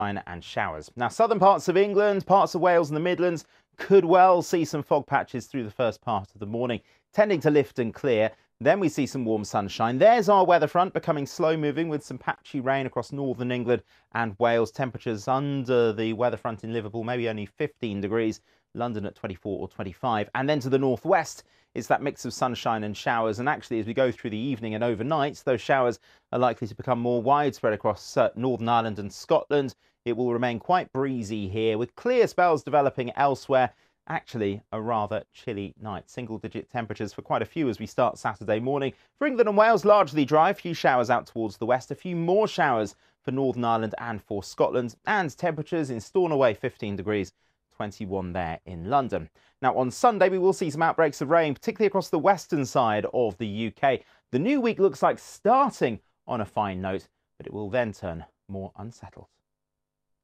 and showers. Now, southern parts of England, parts of Wales and the Midlands could well see some fog patches through the first part of the morning, tending to lift and clear. Then we see some warm sunshine. There's our weather front becoming slow moving with some patchy rain across northern England and Wales. Temperatures under the weather front in Liverpool, maybe only 15 degrees. London at 24 or 25. And then to the northwest, it's that mix of sunshine and showers. And actually, as we go through the evening and overnight, those showers are likely to become more widespread across Northern Ireland and Scotland. It will remain quite breezy here with clear spells developing elsewhere. Actually, a rather chilly night. Single-digit temperatures for quite a few as we start Saturday morning. For England and Wales, largely dry. A few showers out towards the west. A few more showers for Northern Ireland and for Scotland. And temperatures in Stornoway, 15 degrees. 21 there in London. Now on Sunday we will see some outbreaks of rain, particularly across the western side of the UK. The new week looks like starting on a fine note, but it will then turn more unsettled.